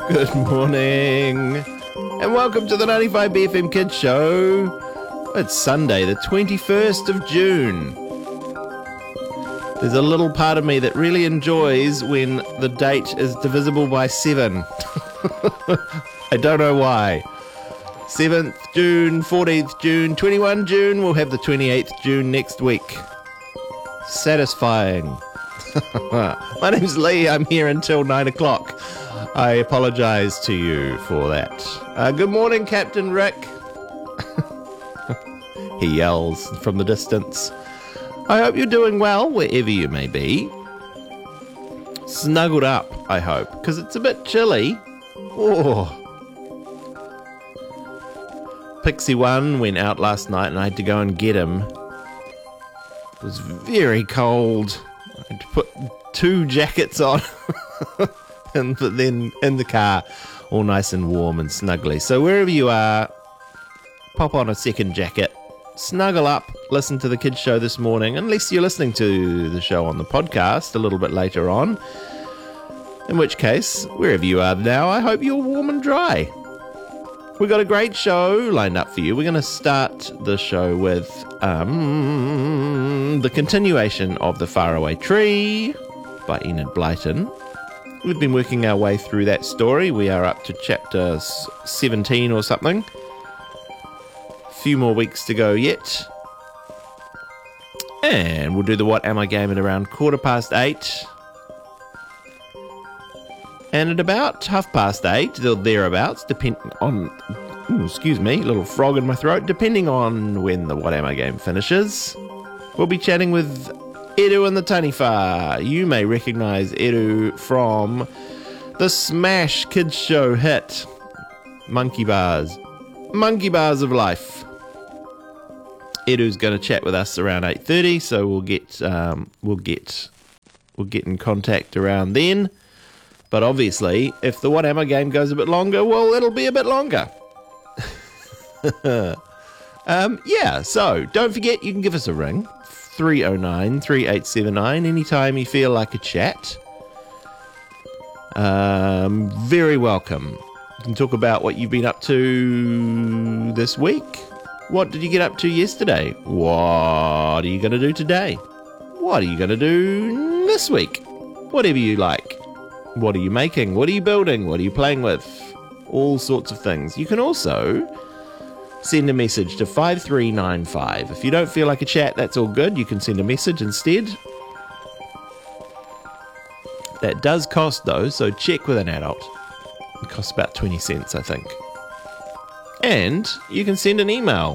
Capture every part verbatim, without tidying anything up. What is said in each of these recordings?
Good morning, and welcome to the ninety-five B F M Kids Show. It's Sunday, the twenty-first of June. There's a little part of me that really enjoys when the date is divisible by seven. I don't know why. seventh June, fourteenth June, twenty-first June, we'll have the twenty-eighth June next week. Satisfying. My name's Lee, I'm here until nine o'clock. I apologise to you for that. Uh, good morning, Captain Rick. He yells from the distance. I hope you're doing well, wherever you may be. Snuggled up, I hope, because it's a bit chilly. Oh. Pixie one went out last night and I had to go and get him. It was very cold. I had to put two jackets on. And but then in the car, all nice and warm and snuggly. So wherever you are, pop on a second jacket, snuggle up, listen to the kids show this morning, unless you're listening to the show on the podcast a little bit later on. In which case, wherever you are now, I hope you're warm and dry. We've got a great show lined up for you. We're going to start the show with um, the continuation of The Faraway Tree by Enid Blyton. We've been working our way through that story. We are up to chapter seventeen or something. A few more weeks to go yet. And we'll do the What Am I game at around quarter past eight. And at about half past eight, or thereabouts, depending on... Ooh, excuse me, little frog in my throat. Depending on when the What Am I game finishes, we'll be chatting with Edu and the Taniwha. You may recognise Edu from the smash kids show hit Monkey Bars. Monkey Bars of Life. Edu's going to chat with us around eight thirty, so we'll get um, we'll get we'll get in contact around then. But obviously, if the What Am I game goes a bit longer, well, it'll be a bit longer. um, yeah, so don't forget you can give us a ring. three oh nine, three eight seven nine, anytime you feel like a chat. Um, very welcome. You can talk about what you've been up to this week. What did you get up to yesterday? What are you going to do today? What are you going to do this week? Whatever you like. What are you making? What are you building? What are you playing with? All sorts of things. You can also send a message to five three nine five. If you don't feel like a chat, that's all good. You can send a message instead. That does cost, though, so check with an adult. It costs about twenty cents, I think. And you can send an email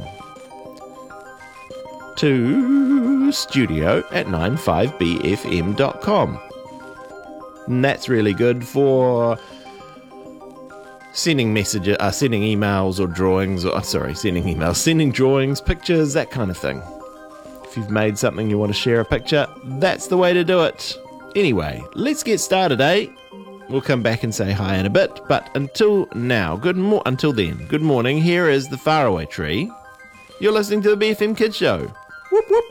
to studio at ninety-five b f m dot com. And that's really good for sending messages, uh, sending emails or drawings, or sorry, sending emails, sending drawings, pictures, that kind of thing. If you've made something you want to share a picture, that's the way to do it. Anyway, let's get started, eh? We'll come back and say hi in a bit, but until now, good mo- until then, good morning. Here is The Faraway Tree. You're listening to the B F M Kids Show. Whoop whoop.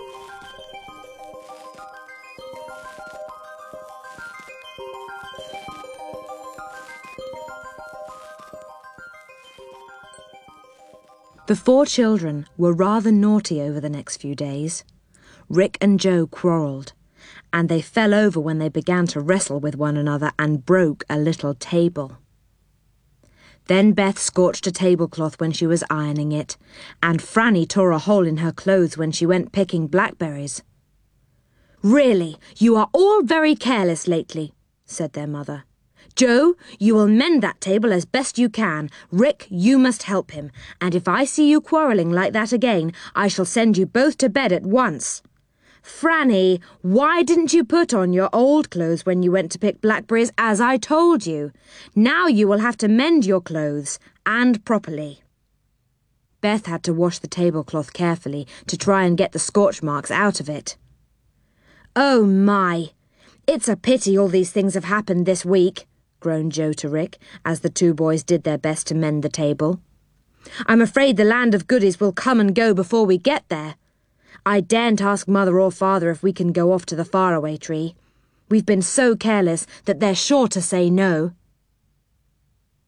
The four children were rather naughty over the next few days. Rick and Joe quarrelled, and they fell over when they began to wrestle with one another and broke a little table. Then Beth scorched a tablecloth when she was ironing it, and Franny tore a hole in her clothes when she went picking blackberries. "Really, you are all very careless lately," said their mother. "Joe, you will mend that table as best you can. Rick, you must help him. And if I see you quarrelling like that again, I shall send you both to bed at once. Franny, why didn't you put on your old clothes when you went to pick blackberries as I told you? Now you will have to mend your clothes, and properly." Beth had to wash the tablecloth carefully to try and get the scorch marks out of it. "Oh my! It's a pity all these things have happened this week," groaned Joe to Rick, as the two boys did their best to mend the table. "I'm afraid the land of goodies will come and go before we get there. I daren't ask Mother or Father if we can go off to the Faraway Tree. We've been so careless that they're sure to say no."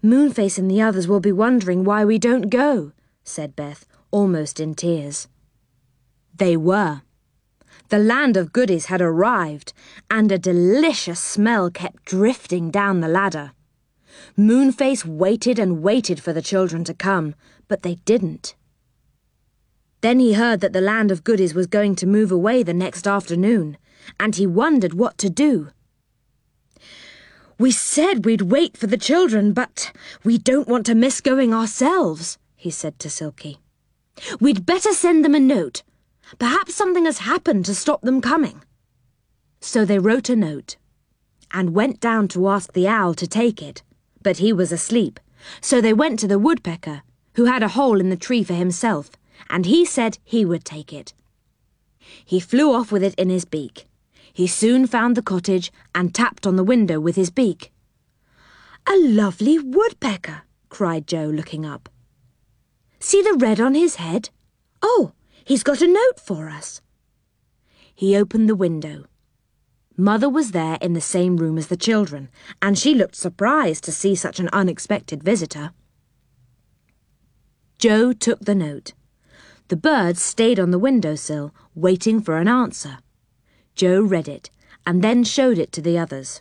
Moonface and the others will be wondering why we don't go, said Beth, almost in tears. They were. The land of goodies had arrived, and a delicious smell kept drifting down the ladder. Moonface waited and waited for the children to come, but they didn't. Then he heard that the land of goodies was going to move away the next afternoon, and he wondered what to do. We said we'd wait for the children, but we don't want to miss going ourselves, he said to Silky. We'd better send them a note. Perhaps something has happened to stop them coming. So they wrote a note, and went down to ask the owl to take it, but he was asleep, so they went to the woodpecker, who had a hole in the tree for himself, and he said he would take it. He flew off with it in his beak. He soon found the cottage and tapped on the window with his beak. A lovely woodpecker, cried Joe, looking up. See the red on his head? Oh, he's got a note for us. He opened the window. Mother was there in the same room as the children, and she looked surprised to see such an unexpected visitor. Joe took the note. The birds stayed on the windowsill, waiting for an answer. Joe read it, and then showed it to the others.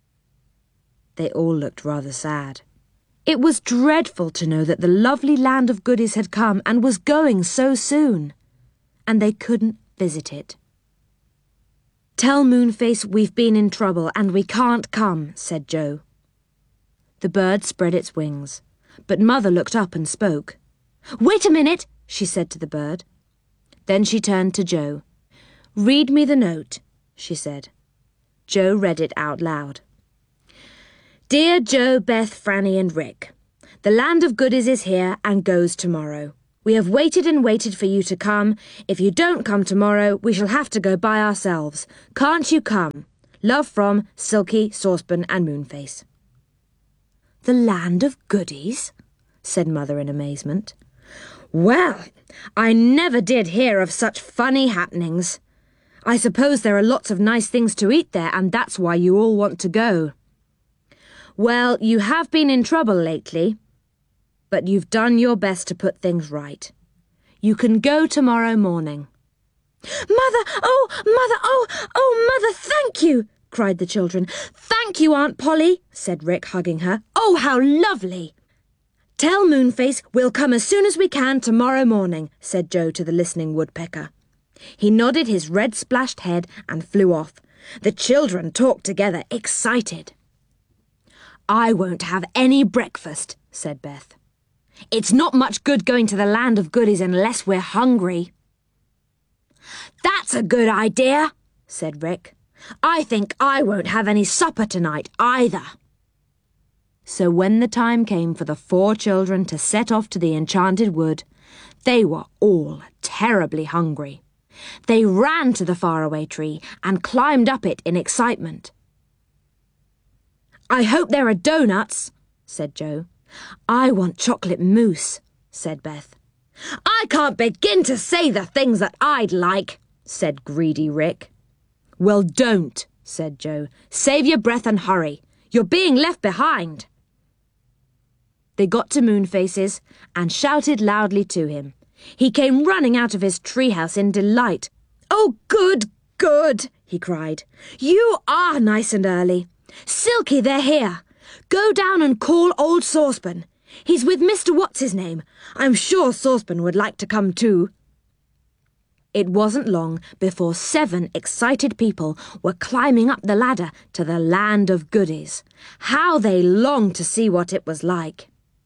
They all looked rather sad. It was dreadful to know that the lovely land of goodies had come and was going so soon, and they couldn't visit it. Tell Moonface we've been in trouble and we can't come, said Joe. The bird spread its wings, but Mother looked up and spoke. Wait a minute, she said to the bird. Then she turned to Joe. Read me the note, she said. Joe read it out loud. Dear Joe, Beth, Franny and Rick, the land of goodies is here and goes tomorrow. We have waited and waited for you to come. If you don't come tomorrow, we shall have to go by ourselves. Can't you come? Love from Silky, Saucepan and Moonface. The land of goodies? Said Mother in amazement. Well, I never did hear of such funny happenings. I suppose there are lots of nice things to eat there, and that's why you all want to go. Well, you have been in trouble lately, but you've done your best to put things right. You can go tomorrow morning. Mother, oh, Mother, oh, oh, Mother, thank you, cried the children. Thank you, Aunt Polly, said Rick, hugging her. Oh, how lovely. Tell Moonface we'll come as soon as we can tomorrow morning, said Joe to the listening woodpecker. He nodded his red-splashed head and flew off. The children talked together, excited. I won't have any breakfast, said Beth. It's not much good going to the land of goodies unless we're hungry. That's a good idea, said Rick. I think I won't have any supper tonight either. So when the time came for the four children to set off to the enchanted wood, they were all terribly hungry. They ran to the faraway tree and climbed up it in excitement. I hope there are doughnuts, said Joe. I want chocolate mousse, said Beth. I can't begin to say the things that I'd like, said greedy Rick. Well, don't, said Joe. Save your breath and hurry. You're being left behind. They got to Moonface's and shouted loudly to him. He came running out of his treehouse in delight. Oh, good, good, he cried. You are nice and early. Silky, they're here. Go down and call old Saucepan. He's with Mister What's-his-name. I'm sure Saucepan would like to come too. It wasn't long before seven excited people were climbing up the ladder to the land of goodies. How they longed to see what it was like.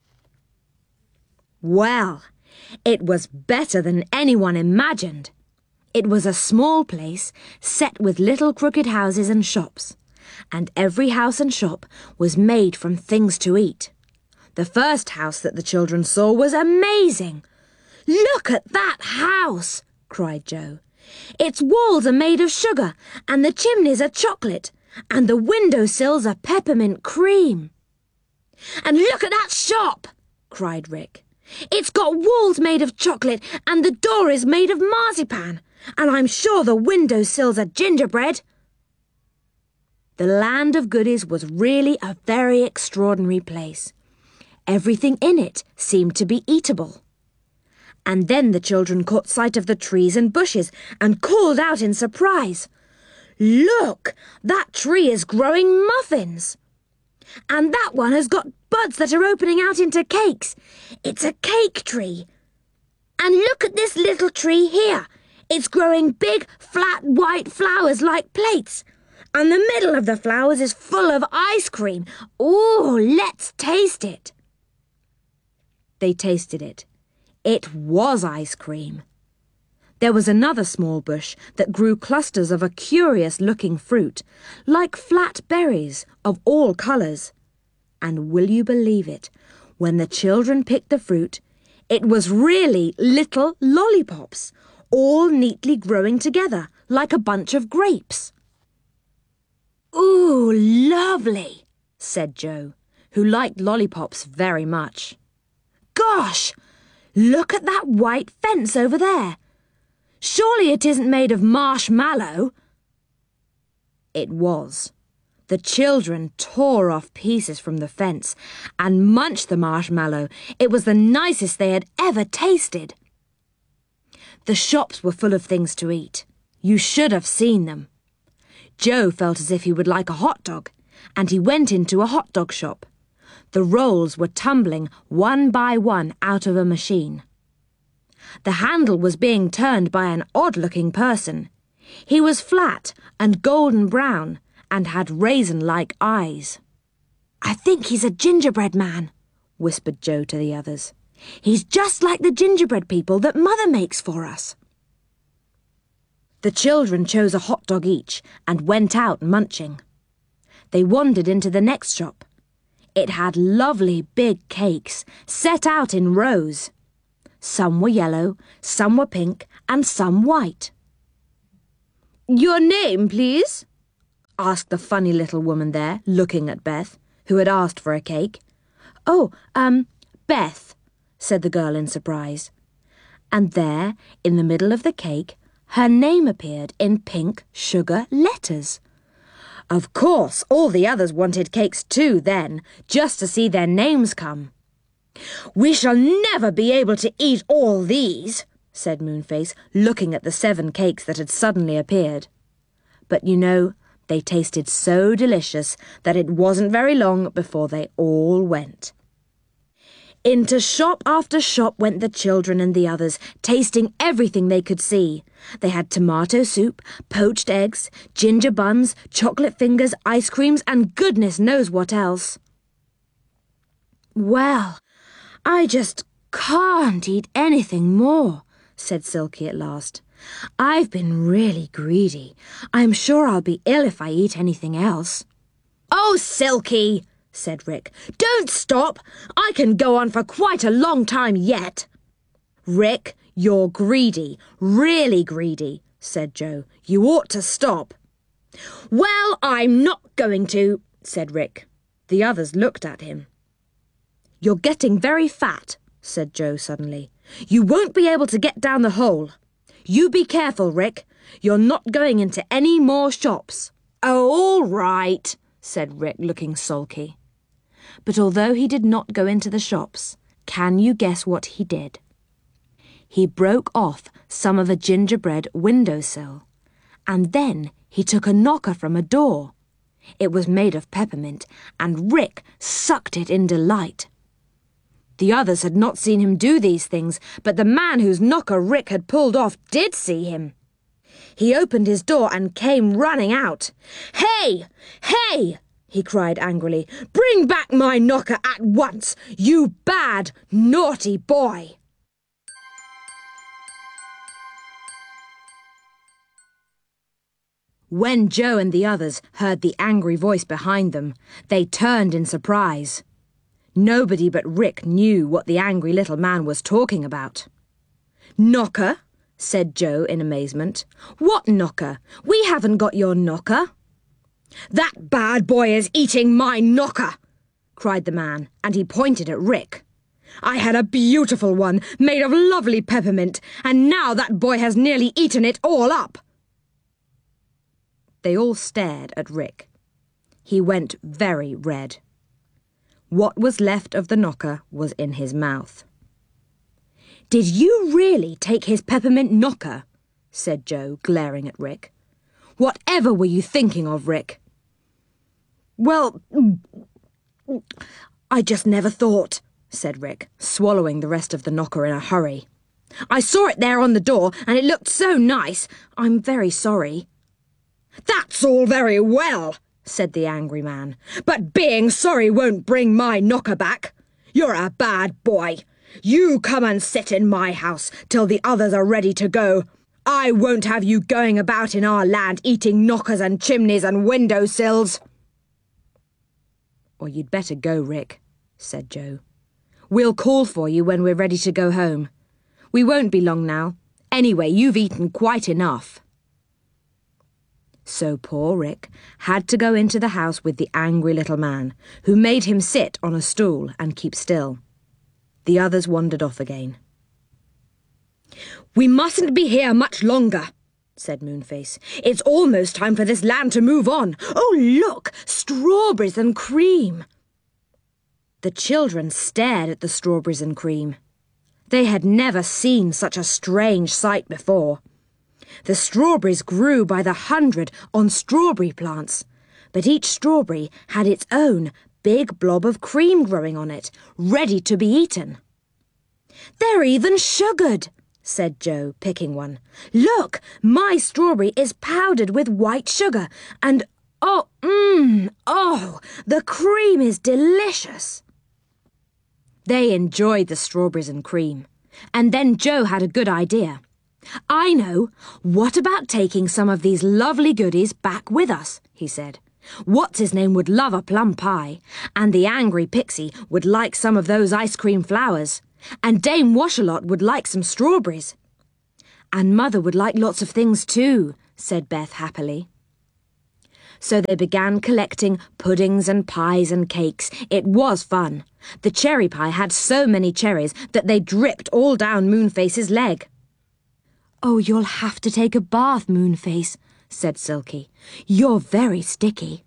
Well, it was better than anyone imagined. It was a small place set with little crooked houses and shops, and every house and shop was made from things to eat. The first house that the children saw was amazing. Look at that house, cried Joe. Its walls are made of sugar, and the chimneys are chocolate, and the windowsills are peppermint cream. And look at that shop, cried Rick. It's got walls made of chocolate, and the door is made of marzipan, and I'm sure the windowsills are gingerbread. The land of goodies was really a very extraordinary place. Everything in it seemed to be eatable. And then the children caught sight of the trees and bushes and called out in surprise, "Look, that tree is growing muffins! And that one has got buds that are opening out into cakes. It's a cake tree. And look at this little tree here. It's growing big, flat, white flowers like plates. And the middle of the flowers is full of ice cream. Ooh, let's taste it." They tasted it. It was ice cream. There was another small bush that grew clusters of a curious-looking fruit, like flat berries of all colours. And will you believe it, when the children picked the fruit, it was really little lollipops, all neatly growing together, like a bunch of grapes. "Ooh, lovely," said Joe, who liked lollipops very much. "Gosh, look at that white fence over there. Surely it isn't made of marshmallow?" It was. The children tore off pieces from the fence and munched the marshmallow. It was the nicest they had ever tasted. The shops were full of things to eat. You should have seen them. Joe felt as if he would like a hot dog, and he went into a hot dog shop. The rolls were tumbling one by one out of a machine. The handle was being turned by an odd-looking person. He was flat and golden brown and had raisin-like eyes. "I think he's a gingerbread man," whispered Joe to the others. "He's just like the gingerbread people that Mother makes for us." The children chose a hot dog each and went out munching. They wandered into the next shop. It had lovely big cakes set out in rows. Some were yellow, some were pink, and some white. "Your name, please?" asked the funny little woman there, looking at Beth, who had asked for a cake. "Oh, um, Beth," said the girl in surprise. And there, in the middle of the cake, her name appeared in pink sugar letters. Of course, all the others wanted cakes too then, just to see their names come. "We shall never be able to eat all these," said Moonface, looking at the seven cakes that had suddenly appeared. But you know, they tasted so delicious that it wasn't very long before they all went. Into shop after shop went the children and the others, tasting everything they could see. They had tomato soup, poached eggs, ginger buns, chocolate fingers, ice creams, and goodness knows what else. "Well, I just can't eat anything more," said Silky at last. "I've been really greedy. I'm sure I'll be ill if I eat anything else." "Oh, Silky!" said Rick. "Don't stop! I can go on for quite a long time yet." "Rick, you're greedy, really greedy," said Joe. "You ought to stop." "Well, I'm not going to," said Rick. The others looked at him. "You're getting very fat," said Joe suddenly. "You won't be able to get down the hole. You be careful, Rick. You're not going into any more shops." "Oh, all right," said Rick, looking sulky. But although he did not go into the shops, can you guess what he did? He broke off some of a gingerbread windowsill, and then he took a knocker from a door. It was made of peppermint, and Rick sucked it in delight. The others had not seen him do these things, but the man whose knocker Rick had pulled off did see him. He opened his door and came running out. "Hey! Hey!" he cried angrily. "Bring back my knocker at once, you bad, naughty boy!" When Joe and the others heard the angry voice behind them, they turned in surprise. Nobody but Rick knew what the angry little man was talking about. "Knocker?" said Joe in amazement. "What knocker? We haven't got your knocker." "That bad boy is eating my knocker!" cried the man, and he pointed at Rick. "I had a beautiful one, made of lovely peppermint, and now that boy has nearly eaten it all up." They all stared at Rick. He went very red. What was left of the knocker was in his mouth. "Did you really take his peppermint knocker?" said Joe, glaring at Rick. "Whatever were you thinking of, Rick?" "Well, I just never thought," said Rick, swallowing the rest of the knocker in a hurry. "I saw it there on the door, and it looked so nice. I'm very sorry." "That's all very well," said the angry man, "but being sorry won't bring my knocker back. You're a bad boy. You come and sit in my house till the others are ready to go. I won't have you going about in our land eating knockers and chimneys and window sills." "Or you'd better go, Rick," said Joe. "We'll call for you when we're ready to go home. We won't be long now. Anyway, you've eaten quite enough." So poor Rick had to go into the house with the angry little man, who made him sit on a stool and keep still. The others wandered off again. "We mustn't be here much longer," said Moonface. "It's almost time for this land to move on. Oh, look! Strawberries and cream!" The children stared at the strawberries and cream. They had never seen such a strange sight before. The strawberries grew by the hundred on strawberry plants, but each strawberry had its own big blob of cream growing on it, ready to be eaten. "They're even sugared," said Joe, picking one. "Look, my strawberry is powdered with white sugar, and oh, mmm, oh, the cream is delicious." They enjoyed the strawberries and cream, and then Joe had a good idea. "I know. What about taking some of these lovely goodies back with us?" he said. "What's-his-name would love a plum pie, and the angry pixie would like some of those ice cream flowers, and Dame Washalot would like some strawberries. And Mother would like lots of things too," said Beth happily. So they began collecting puddings and pies and cakes. It was fun. The cherry pie had so many cherries that they dripped all down Moonface's leg. "Oh, you'll have to take a bath, Moonface," said Silky. "You're very sticky."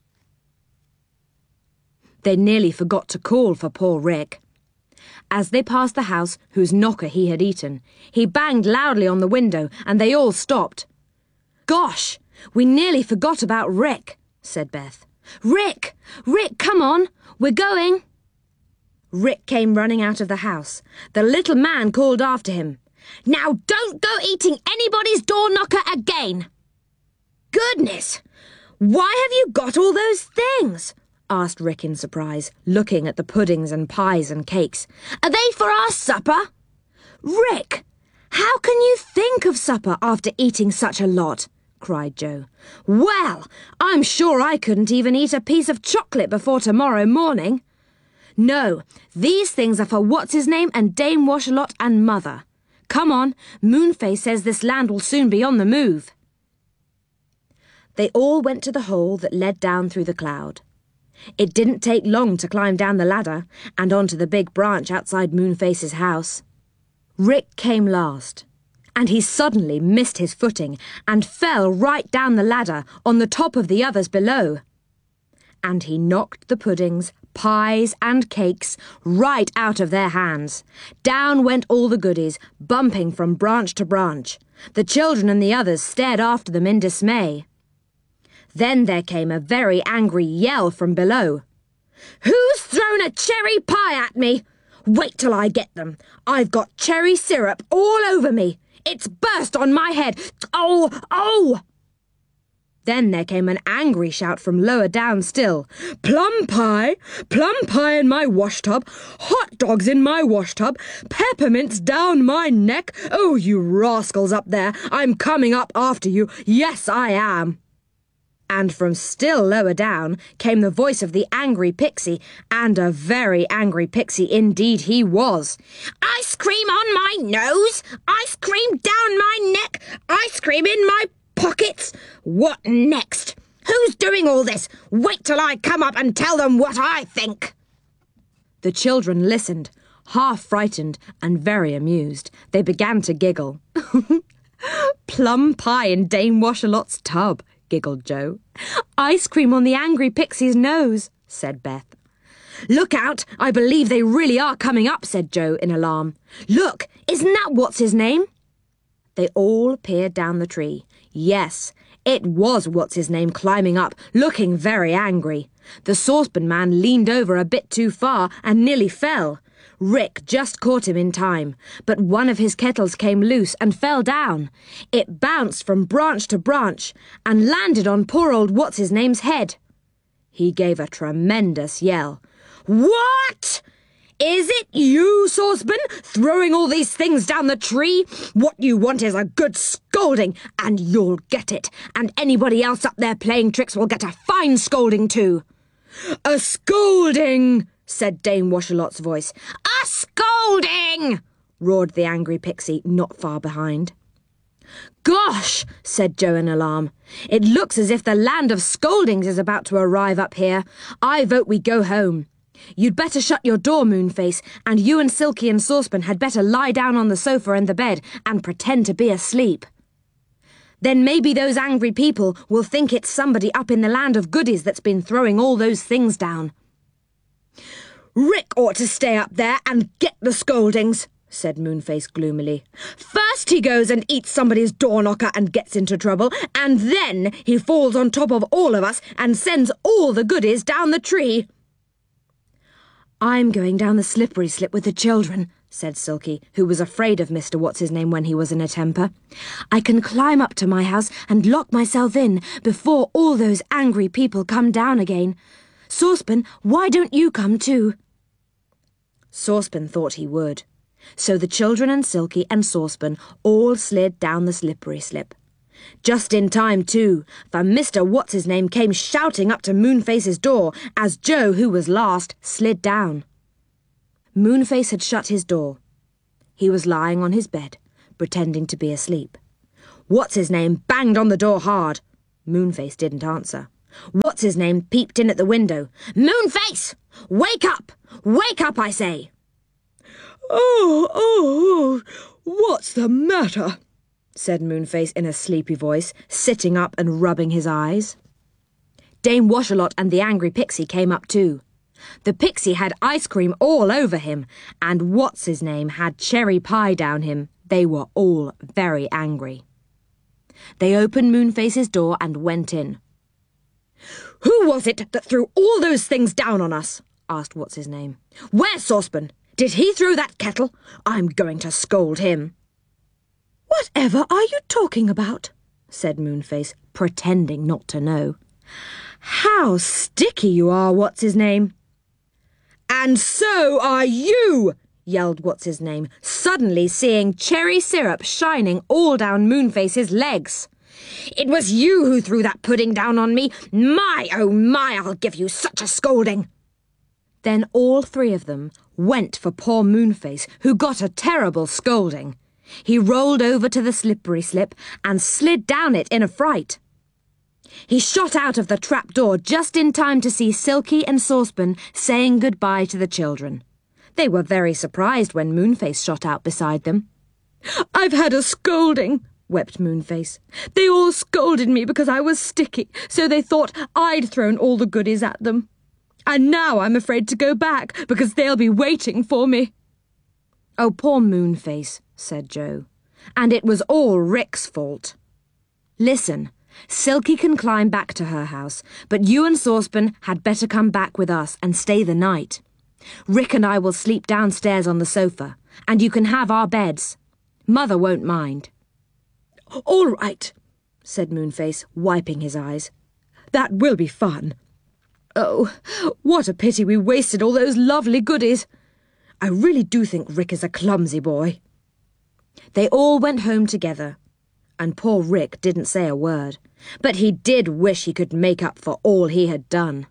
They nearly forgot to call for poor Rick. As they passed the house whose knocker he had eaten, he banged loudly on the window and they all stopped. "Gosh, we nearly forgot about Rick," said Beth. "Rick! Rick, come on! We're going!" Rick came running out of the house. The little man called after him, "Now don't go eating anybody's door knocker again!" "Goodness! Why have you got all those things?" asked Rick in surprise, looking at the puddings and pies and cakes. "Are they for our supper?" "Rick, how can you think of supper after eating such a lot?" cried Joe. "Well, I'm sure I couldn't even eat a piece of chocolate before tomorrow morning. No, these things are for What's-His-Name and Dame Washalot and Mother. Come on, Moonface says this land will soon be on the move." They all went to the hole that led down through the cloud. It didn't take long to climb down the ladder and onto the big branch outside Moonface's house. Rick came last, and he suddenly missed his footing and fell right down the ladder on the top of the others below. And he knocked the puddings, pies and cakes right out of their hands. Down went all the goodies, bumping from branch to branch. The children and the others stared after them in dismay. Then there came a very angry yell from below. "Who's thrown a cherry pie at me? Wait till I get them. I've got cherry syrup all over me. It's burst on my head. Oh, oh!" Then there came an angry shout from lower down still. "Plum pie, plum pie in my washtub, hot dogs in my washtub, peppermints down my neck. Oh, you rascals up there, I'm coming up after you. Yes, I am." And from still lower down came the voice of the angry pixie, and a very angry pixie indeed he was. "Ice cream on my nose, ice cream down my neck, ice cream in my pockets. What next? Who's doing all this? Wait till I come up and tell them what I think." The children listened, half frightened and very amused. They began to giggle. "Plum pie in Dame Washalot's tub," giggled Joe. "Ice cream on the angry pixie's nose," said Beth. Look out! I believe they really are coming up, said Joe in alarm. Look! Isn't that what's-his-name? They all peered down the tree. Yes, it was what's-his-name climbing up, looking very angry. The saucepan man leaned over a bit too far and nearly fell. Rick just caught him in time, but one of his kettles came loose and fell down. It bounced from branch to branch and landed on poor old what's-his-name's head. He gave a tremendous yell. What? Is it you, Saucepan, throwing all these things down the tree? What you want is a good scolding, and you'll get it. And anybody else up there playing tricks will get a fine scolding too. A scolding, said Dame Washalot's voice. A scolding, roared the angry pixie not far behind. Gosh, said Joe in alarm. It looks as if the land of scoldings is about to arrive up here. I vote we go home. You'd better shut your door, Moonface, and you and Silky and Saucepan had better lie down on the sofa in the bed and pretend to be asleep. Then maybe those angry people will think it's somebody up in the land of goodies that's been throwing all those things down. Rick ought to stay up there and get the scoldings, said Moonface gloomily. First he goes and eats somebody's door knocker and gets into trouble, and then he falls on top of all of us and sends all the goodies down the tree. I'm going down the slippery slip with the children, said Silky, who was afraid of Mister What's-his-name when he was in a temper. I can climb up to my house and lock myself in before all those angry people come down again. Saucepan, why don't you come too? Saucepan thought he would. So the children and Silky and Saucepan all slid down the slippery slip. Just in time, too, for Mister What's-his-name came shouting up to Moonface's door as Joe, who was last, slid down. Moonface had shut his door. He was lying on his bed, pretending to be asleep. What's-his-name banged on the door hard. Moonface didn't answer. What's-his-name peeped in at the window. Moonface! Wake up! Wake up, I say! Oh, oh, what's the matter? Said Moonface in a sleepy voice, sitting up and rubbing his eyes. Dame Washalot and the angry pixie came up too. The pixie had ice cream all over him, and What's-his-name had cherry pie down him. They were all very angry. They opened Moonface's door and went in. Who was it that threw all those things down on us? Asked What's-his-name. Where's Saucepan? Did he throw that kettle? I'm going to scold him. Whatever are you talking about? Said Moonface, pretending not to know. How sticky you are, What's-his-name? And so are you, yelled What's-his-name, suddenly seeing cherry syrup shining all down Moonface's legs. It was you who threw that pudding down on me. My, oh my, I'll give you such a scolding. Then all three of them went for poor Moonface, who got a terrible scolding. He rolled over to the slippery slip and slid down it in a fright. He shot out of the trap-door just in time to see Silky and Saucepan saying goodbye to the children. They were very surprised when Moonface shot out beside them. I've had a scolding, wept Moonface. They all scolded me because I was sticky, so they thought I'd thrown all the goodies at them. And now I'm afraid to go back because they'll be waiting for me. Oh, poor Moonface, said Joe. And it was all Rick's fault. Listen, Silky can climb back to her house, but you and Saucepan had better come back with us and stay the night. Rick and I will sleep downstairs on the sofa, and you can have our beds. Mother won't mind. All right, said Moonface, wiping his eyes. That will be fun. Oh, what a pity we wasted all those lovely goodies. I really do think Rick is a clumsy boy. They all went home together, and poor Rick didn't say a word, but he did wish he could make up for all he had done.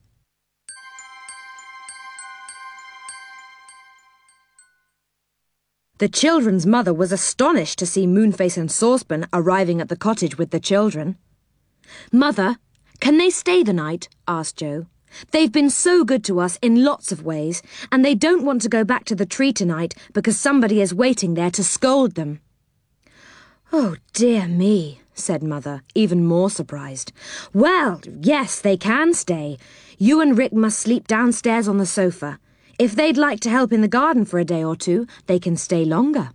The children's mother was astonished to see Moonface and Saucepan arriving at the cottage with the children. Mother, can they stay the night? Asked Joe. They've been so good to us in lots of ways, and they don't want to go back to the tree tonight because somebody is waiting there to scold them. Oh, dear me, said Mother, even more surprised. Well, yes, they can stay. You and Rick must sleep downstairs on the sofa. If they'd like to help in the garden for a day or two, they can stay longer.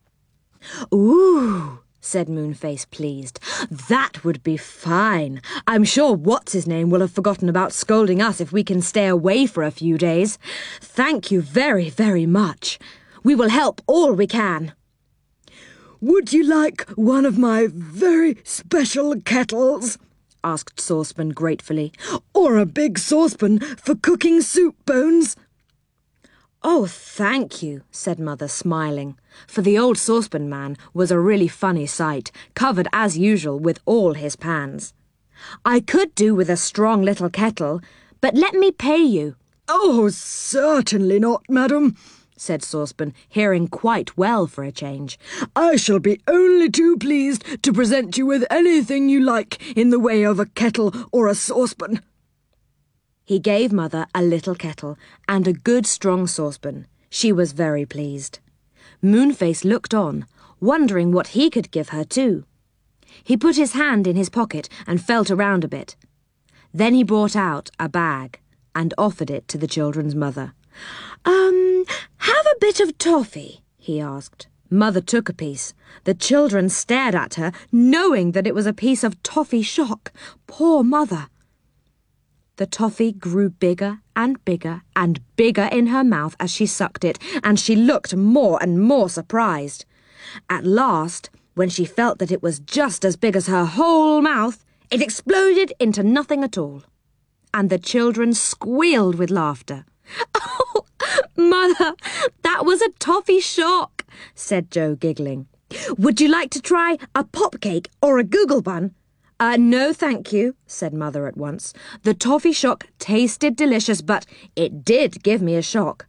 Ooh, said Moonface, pleased. That would be fine. I'm sure What's-His-Name will have forgotten about scolding us if we can stay away for a few days. Thank you very, very much. We will help all we can. Would you like one of my very special kettles? Asked Saucepan gratefully. Or a big saucepan for cooking soup bones? Oh, thank you, said Mother, smiling, for the old saucepan man was a really funny sight, covered as usual with all his pans. I could do with a strong little kettle, but let me pay you. Oh, certainly not, madam, said Saucepan, hearing quite well for a change. I shall be only too pleased to present you with anything you like in the way of a kettle or a saucepan. He gave Mother a little kettle and a good strong saucepan. She was very pleased. Moonface looked on, wondering what he could give her too. He put his hand in his pocket and felt around a bit. Then he brought out a bag and offered it to the children's mother. Um, have a bit of toffee, he asked. Mother took a piece. The children stared at her, knowing that it was a piece of toffee shock. Poor Mother! The toffee grew bigger and bigger and bigger in her mouth as she sucked it, and she looked more and more surprised. At last, when she felt that it was just as big as her whole mouth, it exploded into nothing at all. And the children squealed with laughter. Oh, Mother, that was a toffee shock, said Joe, giggling. Would you like to try a pop cake or a Google bun? Uh, no, thank you, said Mother at once. The toffee shock tasted delicious, but it did give me a shock.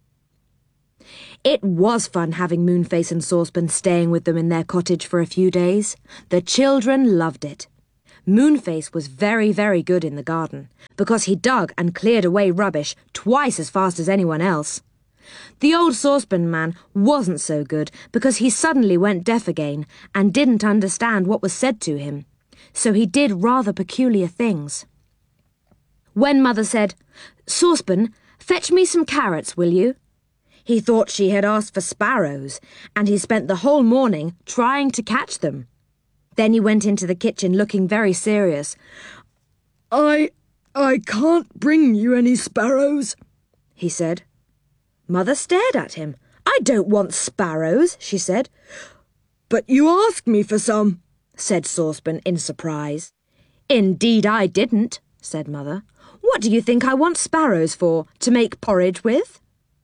It was fun having Moonface and Saucepan staying with them in their cottage for a few days. The children loved it. Moonface was very, very good in the garden, because he dug and cleared away rubbish twice as fast as anyone else. The old saucepan man wasn't so good because he suddenly went deaf again and didn't understand what was said to him. So he did rather peculiar things. When Mother said, "Saucepan, fetch me some carrots, will you?" he thought she had asked for sparrows, and he spent the whole morning trying to catch them. Then he went into the kitchen looking very serious. I... I can't bring you any sparrows, he said. Mother stared at him. "I don't want sparrows," she said. "But you asked me for some," said Saucepan in surprise. "Indeed I didn't," said Mother. "What do you think I want sparrows for? To make porridge with?"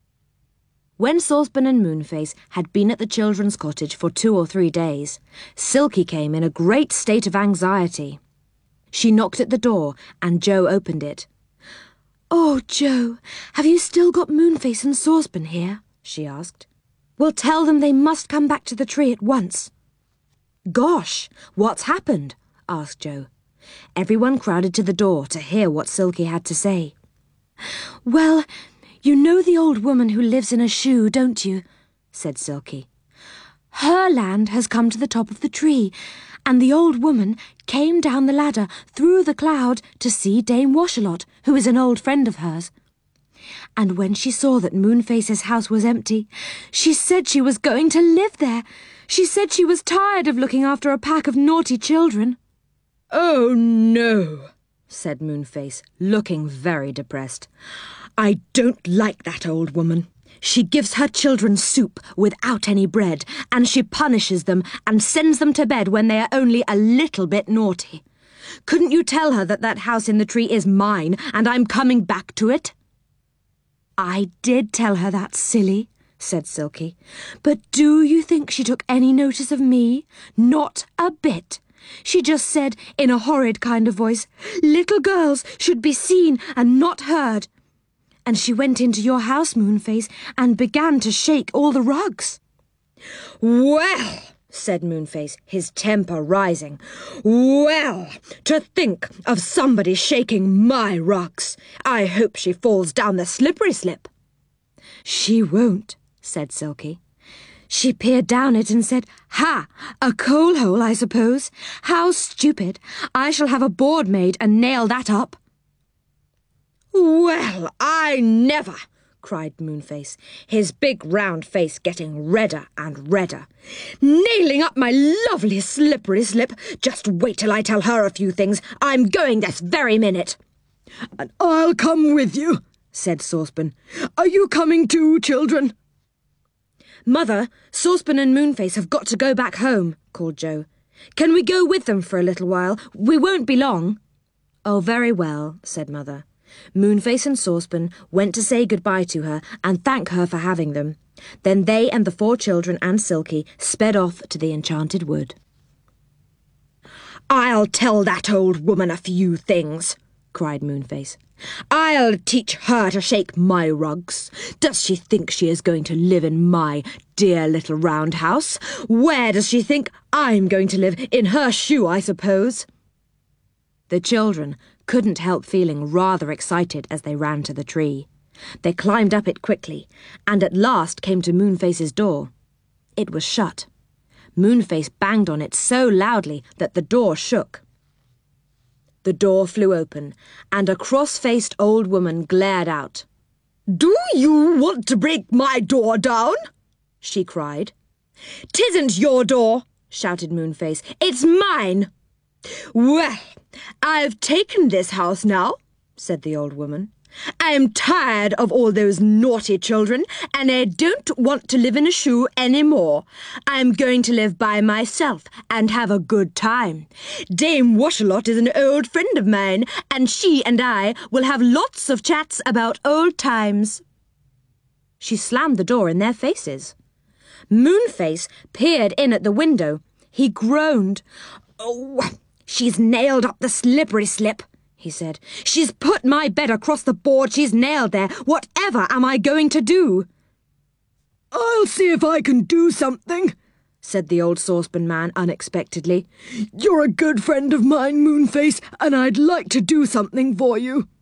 When Saucepan and Moonface had been at the children's cottage for two or three days, Silky came in a great state of anxiety. She knocked at the door, and Joe opened it. "Oh, Joe, have you still got Moonface and Saucepan here?" she asked. "Well, tell them they must come back to the tree at once." "Gosh, what's happened?" asked Joe. Everyone crowded to the door to hear what Silky had to say. "Well, you know the old woman who lives in a shoe, don't you?" said Silky. "Her land has come to the top of the tree, and the old woman came down the ladder through the cloud to see Dame Washalot, who is an old friend of hers. And when she saw that Moonface's house was empty, she said she was going to live there. She said she was tired of looking after a pack of naughty children." "Oh, no," said Moonface, looking very depressed. "I don't like that old woman. She gives her children soup without any bread, and she punishes them and sends them to bed when they are only a little bit naughty. Couldn't you tell her that that house in the tree is mine, and I'm coming back to it?" "I did tell her that, silly," said Silky. "But do you think she took any notice of me? Not a bit. She just said, in a horrid kind of voice, 'Little girls should be seen and not heard.' And she went into your house, Moonface, and began to shake all the rugs." "Well," said Moonface, his temper rising, "well, to think of somebody shaking my rugs. I hope she falls down the slippery slip." "She won't," said Silky. She peered down it and said, "Ha! A coal hole, I suppose. How stupid! I shall have a board made and nail that up." "Well, I never!" cried Moonface, his big round face getting redder and redder. "Nailing up my lovely slippery slip! Just wait till I tell her a few things. I'm going this very minute." "And I'll come with you," said Saucepan. "Are you coming too, children?" "Mother, Saucepan and Moonface have got to go back home," called Joe. "Can we go with them for a little while? We won't be long." "Oh, very well," said Mother. Moonface and Saucepan went to say goodbye to her and thank her for having them. Then they and the four children and Silky sped off to the enchanted wood. "I'll tell that old woman a few things," cried Moonface. "I'll teach her to shake my rugs. Does she think she is going to live in my dear little round house? Where does she think I'm going to live? In her shoe, I suppose." The children couldn't help feeling rather excited as they ran to the tree. They climbed up it quickly, and at last came to Moonface's door. It was shut. Moonface banged on it so loudly that the door shook. The door flew open, and a cross-faced old woman glared out. "Do you want to break my door down?" she cried. "'Tisn't your door," shouted Moonface. "It's mine." "Well, I've taken this house now," said the old woman. "I'm tired of all those naughty children, and I don't want to live in a shoe any more. I'm going to live by myself and have a good time. Dame Washalot is an old friend of mine, and she and I will have lots of chats about old times." She slammed the door in their faces. Moonface peered in at the window. He groaned. "Oh, she's nailed up the slippery slip," he said. "She's put my bed across the board she's nailed there. Whatever am I going to do?" "I'll see if I can do something," said the old saucepan man unexpectedly. "You're a good friend of mine, Moonface, and I'd like to do something for you."